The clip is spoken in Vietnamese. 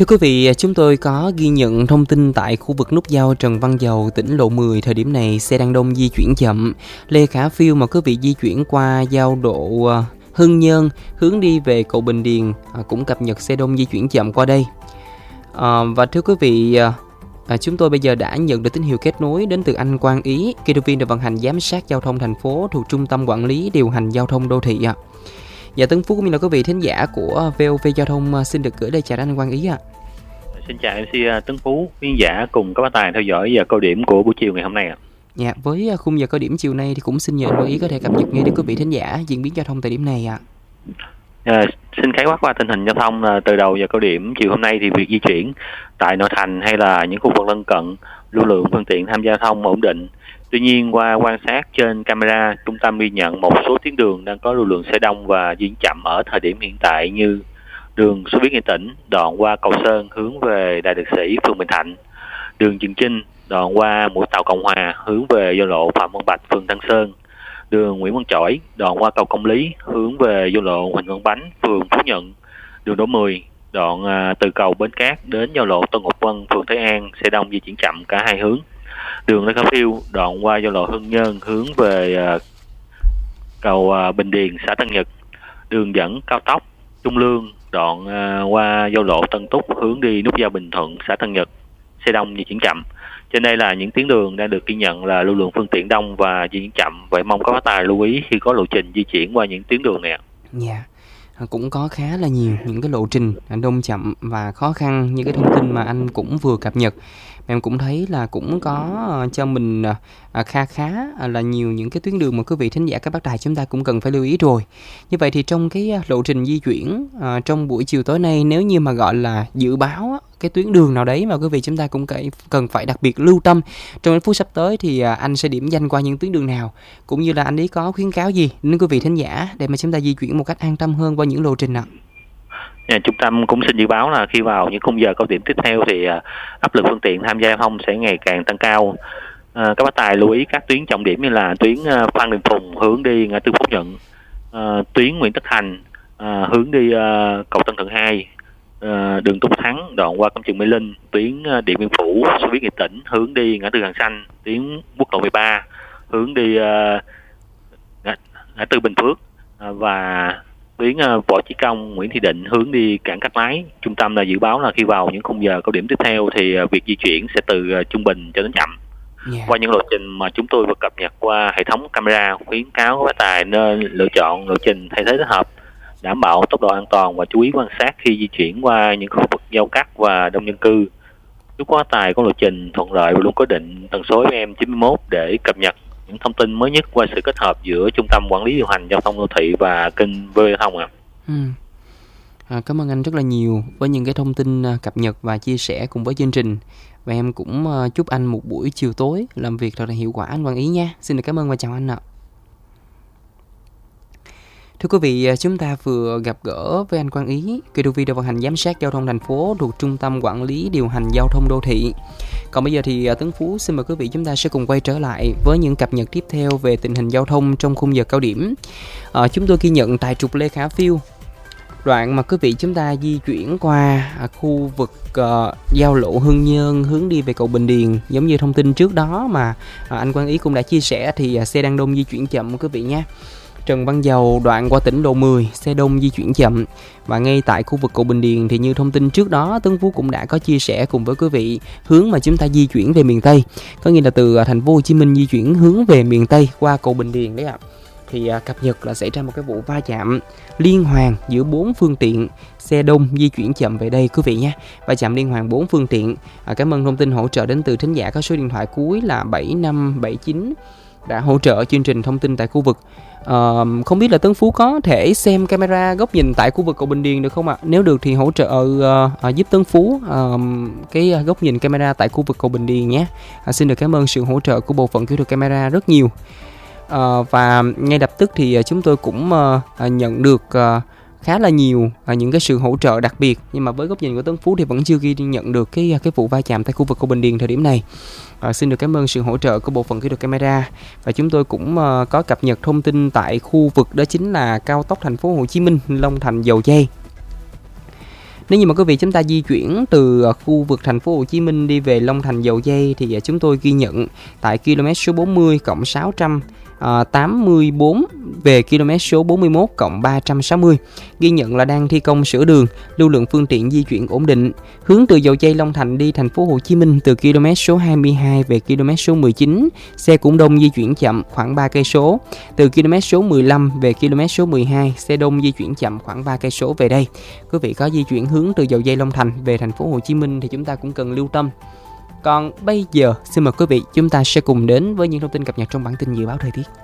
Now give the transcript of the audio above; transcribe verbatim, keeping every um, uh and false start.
Thưa quý vị, chúng tôi có ghi nhận thông tin tại khu vực nút giao Trần Văn Dầu, tỉnh Lộ mười. Thời điểm này, xe đang đông di chuyển chậm. Lê Khả Phiêu mà quý vị di chuyển qua giao lộ Hưng Nhơn, hướng đi về cầu Bình Điền, cũng cập nhật xe đông di chuyển chậm qua đây. À, và thưa quý vị, à, chúng tôi bây giờ đã nhận được tín hiệu kết nối đến từ anh Quang Ý, kỹ thuật viên được vận hành giám sát giao thông thành phố thuộc Trung tâm Quản lý Điều hành Giao thông Đô thị. À. Dạ, Tấn Phú cũng như là quý vị thính giả của vê o vê Giao thông xin được gửi lời chào đến anh Quang Ý ạ. À. Xin chào em xê Tấn Phú, khán giả cùng các bác tài theo dõi giờ cao điểm của buổi chiều ngày hôm nay ạ. Dạ, với khung giờ cao điểm chiều nay thì cũng xin nhờ anh Quang Ý có thể cập nhật ngay đến quý vị thính giả diễn biến giao thông thời điểm này ạ. À. À, xin khái quát qua tình hình giao thông từ đầu giờ cao điểm chiều hôm nay thì việc di chuyển tại nội thành hay là những khu vực lân cận, lưu lượng phương tiện tham gia giao thông ổn định. Tuy nhiên, qua quan sát trên camera, trung tâm ghi nhận một số tuyến đường đang có lưu lượng xe đông và di chuyển chậm ở thời điểm hiện tại như đường Số Viết Nghệ Tĩnh đoạn qua cầu Sơn hướng về Đại Liệt Sĩ phường Bình Thạnh, đường Trường Chinh đoạn qua Mũi Tàu Cộng Hòa hướng về giao lộ Phạm Văn Bạch phường Tân Sơn, đường Nguyễn Văn Chỗi đoạn qua cầu Công Lý hướng về giao lộ Huỳnh Văn Bánh phường Phú Nhuận, đường Đỗ Mười đoạn à, từ cầu Bến Cát đến giao lộ Tân Ngọc Vân phường Thới An xe đông di chuyển chậm cả hai hướng, đường Lê Khả Phiêu đoạn qua giao lộ Hưng Nhơn hướng về à, cầu à, Bình Điền xã Tân Nhật, đường dẫn cao tốc Trung Lương đoạn à, qua giao lộ Tân Túc hướng đi nút giao Bình Thuận xã Tân Nhật xe đông di chuyển chậm. Trên đây là những tuyến đường đang được ghi nhận là lưu lượng phương tiện đông và di chuyển chậm. Vậy mong các bác tài lưu ý khi có lộ trình di chuyển qua những tuyến đường này. Dạ, cũng có khá là nhiều những cái lộ trình đông chậm và khó khăn như cái thông tin mà anh cũng vừa cập nhật. Em cũng thấy là cũng có cho mình khá khá là nhiều những cái tuyến đường mà quý vị thính giả các bác tài chúng ta cũng cần phải lưu ý rồi. Như vậy thì trong cái lộ trình di chuyển trong buổi chiều tối nay, nếu như mà gọi là dự báo cái tuyến đường nào đấy mà quý vị chúng ta cũng cần phải đặc biệt lưu tâm trong những phút sắp tới thì anh sẽ điểm danh qua những tuyến đường nào, cũng như là anh ấy có khuyến cáo gì đến quý vị thính giả để mà chúng ta di chuyển một cách an tâm hơn qua những lộ trình ạ. À, trung tâm cũng xin dự báo là khi vào những khung giờ cao điểm tiếp theo thì uh, áp lực phương tiện tham gia giao thông sẽ ngày càng tăng cao. Uh, các bác tài lưu ý các tuyến trọng điểm như là tuyến uh, Phan Đình Phùng hướng đi ngã tư Phú Nhuận, uh, tuyến Nguyễn Tất Thành uh, hướng đi uh, cầu Tân Thuận hai, uh, đường Tôn Thắng đoạn qua công trường Mê Linh, tuyến uh, Điện Biên Phủ, Số Viết Nghệ Tĩnh hướng đi ngã tư Hàng Xanh, tuyến quốc lộ mười ba hướng đi uh, ngã, ngã tư Bình Phước uh, và tuyến uh, Võ Chí Công, Nguyễn Thị Định hướng đi cảng Cát Lái. Trung tâm là dự báo là khi vào những khung giờ cao điểm tiếp theo thì uh, việc di chuyển sẽ từ uh, trung bình cho đến chậm. Yeah. Qua những lộ trình mà chúng tôi vừa cập nhật qua hệ thống camera, khuyến cáo các bác tài nên lựa chọn lộ trình thay thế thích hợp, đảm bảo tốc độ an toàn và chú ý quan sát khi di chuyển qua những khu vực giao cắt và đông dân cư. Chúc các bác tài có lộ trình thuận lợi và luôn có định tần số ép em chín mươi mốt để cập nhật những thông tin mới nhất qua sự kết hợp giữa Trung tâm Quản lý Điều hành Giao thông Đô thị và kênh vê o vê Giao thông ạ. Ừ. À, cảm ơn anh rất là nhiều với những cái thông tin cập nhật và chia sẻ cùng với chương trình. Và em cũng chúc anh một buổi chiều tối làm việc thật là hiệu quả anh Quang Ý nha. Xin được cảm ơn và chào anh ạ. Thưa quý vị, chúng ta vừa gặp gỡ với anh Quang Ý, kỹ thuật viên được vận hành giám sát giao thông thành phố thuộc Trung tâm Quản lý Điều hành Giao thông Đô thị. Còn bây giờ thì Tấn Phú xin mời quý vị chúng ta sẽ cùng quay trở lại với những cập nhật tiếp theo về tình hình giao thông trong khung giờ cao điểm. À, chúng tôi ghi nhận tại trục Lê Khả Phiêu, đoạn mà quý vị chúng ta di chuyển qua khu vực uh, giao lộ Hưng Nhơn hướng đi về cầu Bình Điền, giống như thông tin trước đó mà uh, anh Quang Ý cũng đã chia sẻ thì uh, xe đang đông di chuyển chậm quý vị nhé. Trần Văn Dầu đoạn qua tỉnh Lộ mười, xe đông di chuyển chậm. Và ngay tại khu vực cầu Bình Điền thì như thông tin trước đó Tấn Phú cũng đã có chia sẻ cùng với quý vị hướng mà chúng ta di chuyển về miền Tây, có nghĩa là từ thành phố Hồ Chí Minh di chuyển hướng về miền Tây qua cầu Bình Điền đấy ạ. Thì à, cập nhật là xảy ra một cái vụ va chạm liên hoàn giữa bốn phương tiện xe đông di chuyển chậm về đây quý vị nhé. Va chạm liên hoàn bốn phương tiện. À, cảm ơn thông tin hỗ trợ đến từ thính giả có số điện thoại cuối là bảy năm bảy chín đã hỗ trợ chương trình thông tin tại khu vực. Uh, không biết là Tấn Phú có thể xem camera góc nhìn tại khu vực cầu Bình Điền được không ạ? Nếu được thì hỗ trợ uh, uh, giúp Tấn Phú uh, cái góc nhìn camera tại khu vực cầu Bình Điền nhé. Uh, xin được cảm ơn sự hỗ trợ của bộ phận kỹ thuật camera rất nhiều. Uh, và ngay lập tức thì uh, chúng tôi cũng uh, nhận được uh, khá là nhiều uh, những cái sự hỗ trợ đặc biệt, nhưng mà với góc nhìn của Tấn Phú thì vẫn chưa ghi nhận được cái cái vụ va chạm tại khu vực cầu Bình Điền thời điểm này. À, xin được cảm ơn sự hỗ trợ của bộ phận kỹ thuật camera. Và chúng tôi cũng uh, có cập nhật thông tin tại khu vực đó chính là cao tốc thành phố Hồ Chí Minh Long Thành Dầu Giây. Nếu như mà quý vị chúng ta di chuyển từ khu vực thành phố Hồ Chí Minh đi về Long Thành Dầu Giây thì chúng tôi ghi nhận tại km số bốn mươi cộng sáu trăm tám mươi bốn về km số bốn mươi mốt cộng ba trăm sáu mươi, ghi nhận là đang thi công sửa đường, lưu lượng phương tiện di chuyển ổn định. Hướng từ Dầu Giây Long Thành đi thành phố Hồ Chí Minh từ km số hai mươi hai về km số mười chín, xe cũng đông di chuyển chậm khoảng ba cây số. Từ km số mười lăm về km số mười hai, xe đông di chuyển chậm khoảng ba cây số về đây. Quý vị có di chuyển hướng từ Dầu Giây Long Thành về thành phố Hồ Chí Minh thì chúng ta cũng cần lưu tâm. Còn bây giờ xin mời quý vị chúng ta sẽ cùng đến với những thông tin cập nhật trong bản tin dự báo thời tiết.